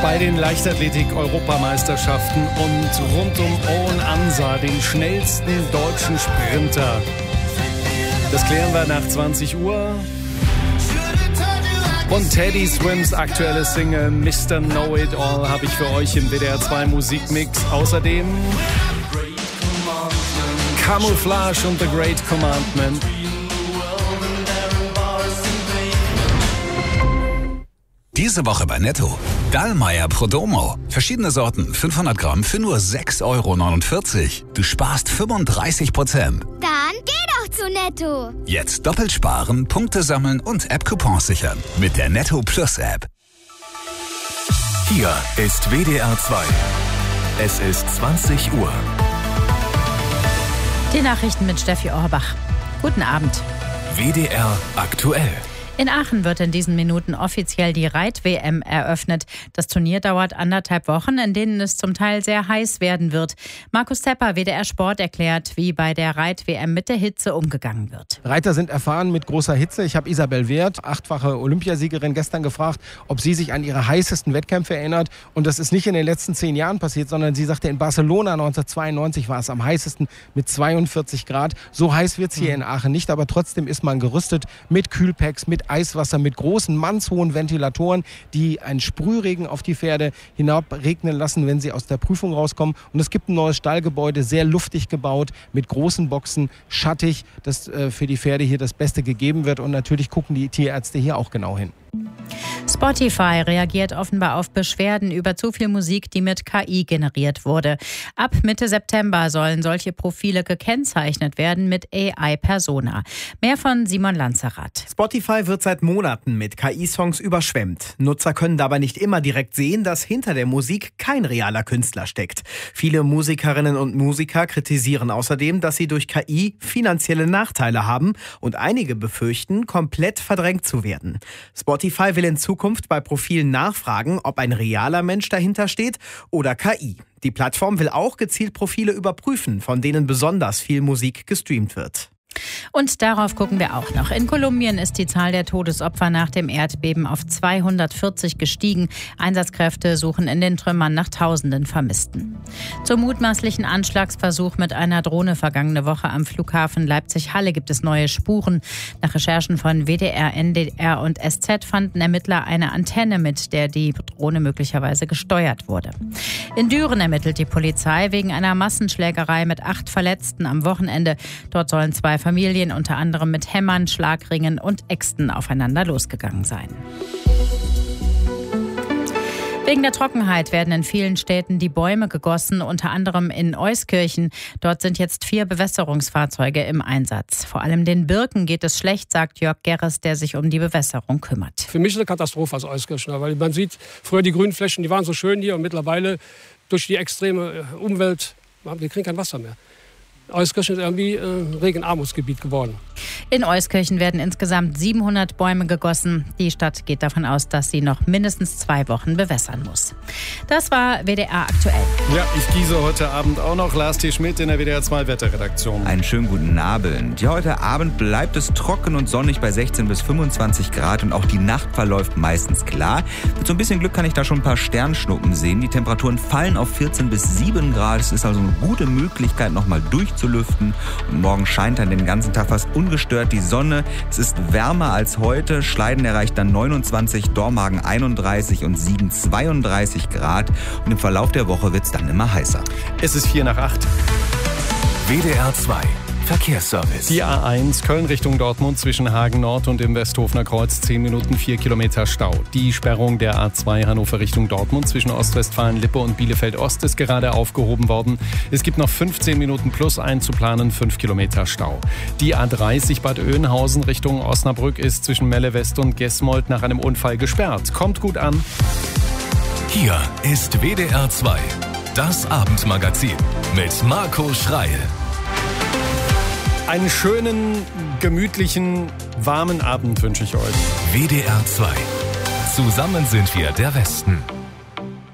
Bei den Leichtathletik-Europameisterschaften und rund um Owen Ansa, den schnellsten deutschen Sprinter. Das klären wir nach 20 Uhr. Und Teddy Swims aktuelle Single Mr. Know It All habe ich für euch im WDR 2 Musikmix. Außerdem Camouflage und The Great Commandment. Diese Woche bei Netto. Dallmayr Prodomo. Verschiedene Sorten, 500 Gramm für nur 6,49 Euro. Du sparst 35%. Dann geh doch zu Netto. Jetzt doppelt sparen, Punkte sammeln und App-Coupons sichern. Mit der Netto Plus App. Hier ist WDR 2. Es ist 20 Uhr. Die Nachrichten mit Steffi Orbach. Guten Abend. WDR aktuell. In Aachen wird in diesen Minuten offiziell die Reit-WM eröffnet. Das Turnier dauert 1,5 Wochen, in denen es zum Teil sehr heiß werden wird. Markus Tepper, WDR Sport, erklärt, wie bei der Reit-WM mit der Hitze umgegangen wird. Reiter sind erfahren mit großer Hitze. Ich habe Isabel Wert, 8-fache Olympiasiegerin, gestern gefragt, ob sie sich an ihre heißesten Wettkämpfe erinnert. Und das ist nicht in den letzten 10 Jahren passiert, sondern sie sagte, in Barcelona 1992 war es am heißesten mit 42 Grad. So heiß wird es hier in Aachen nicht, aber trotzdem ist man gerüstet mit Kühlpacks, mit Eiswasser, mit großen, mannshohen Ventilatoren, die einen Sprühregen auf die Pferde hinabregnen lassen, wenn sie aus der Prüfung rauskommen. Und es gibt ein neues Stallgebäude, sehr luftig gebaut, mit großen Boxen, schattig, dass für die Pferde hier das Beste gegeben wird. Und natürlich gucken die Tierärzte hier auch genau hin. Spotify reagiert offenbar auf Beschwerden über zu viel Musik, die mit KI generiert wurde. Ab Mitte September sollen solche Profile gekennzeichnet werden mit AI-Persona. Mehr von Simon Lanzerath. Spotify wird seit Monaten mit KI-Songs überschwemmt. Nutzer können dabei nicht immer direkt sehen, dass hinter der Musik kein realer Künstler steckt. Viele Musikerinnen und Musiker kritisieren außerdem, dass sie durch KI finanzielle Nachteile haben und einige befürchten, komplett verdrängt zu werden. Spotify will in Zukunft bei Profilen nachfragen, ob ein realer Mensch dahinter steht oder KI. Die Plattform will auch gezielt Profile überprüfen, von denen besonders viel Musik gestreamt wird. Und darauf gucken wir auch noch. In Kolumbien ist die Zahl der Todesopfer nach dem Erdbeben auf 240 gestiegen. Einsatzkräfte suchen in den Trümmern nach Tausenden Vermissten. Zum mutmaßlichen Anschlagsversuch mit einer Drohne vergangene Woche am Flughafen Leipzig-Halle gibt es neue Spuren. Nach Recherchen von WDR, NDR und SZ fanden Ermittler eine Antenne, mit der die Drohne möglicherweise gesteuert wurde. In Düren ermittelt die Polizei wegen einer Massenschlägerei mit 8 Verletzten am Wochenende. Dort sollen 2 Familien unter anderem mit Hämmern, Schlagringen und Äxten aufeinander losgegangen sein. Wegen der Trockenheit werden in vielen Städten die Bäume gegossen, unter anderem in Euskirchen. Dort sind jetzt 4 Bewässerungsfahrzeuge im Einsatz. Vor allem den Birken geht es schlecht, sagt Jörg Gerres, der sich um die Bewässerung kümmert. Für mich ist eine Katastrophe als Euskirchner, weil man sieht, früher die grünen Flächen, die waren so schön hier und mittlerweile durch die extreme Umwelt, wir kriegen kein Wasser mehr. Euskirchen ist irgendwie Regenarmutsgebiet geworden. In Euskirchen werden insgesamt 700 Bäume gegossen. Die Stadt geht davon aus, dass sie noch mindestens 2 Wochen bewässern muss. Das war WDR aktuell. Ja, ich gieße heute Abend auch noch. Lars T. Schmidt in der WDR 2 Wetterredaktion. Einen schönen guten Abend. Ja, heute Abend bleibt es trocken und sonnig bei 16 bis 25 Grad und auch die Nacht verläuft meistens klar. Mit so ein bisschen Glück kann ich da schon ein paar Sternschnuppen sehen. Die Temperaturen fallen auf 14 bis 7 Grad. Es ist also eine gute Möglichkeit, nochmal durchzulüften. Und morgen scheint dann den ganzen Tag fast ungestört die Sonne. Es ist wärmer als heute. Schleiden erreicht dann 29, Dormagen 31 und Siegen 32 Grad. Und im Verlauf der Woche wird es dann immer heißer. Es ist 7:45. WDR 2 Verkehrsservice. Die A1 Köln Richtung Dortmund zwischen Hagen Nord und dem Westhofener Kreuz 10 Minuten 4 Kilometer Stau. Die Sperrung der A2 Hannover Richtung Dortmund zwischen Ostwestfalen-Lippe und Bielefeld-Ost ist gerade aufgehoben worden. Es gibt noch 15 Minuten plus einzuplanen, 5 Kilometer Stau. Die A30 Bad Oeynhausen Richtung Osnabrück ist zwischen Melle West und Gesmold nach einem Unfall gesperrt. Kommt gut an. Hier ist WDR 2, das Abendmagazin mit Marco Schreil. Einen schönen, gemütlichen, warmen Abend wünsche ich euch. WDR 2. Zusammen sind wir der Westen.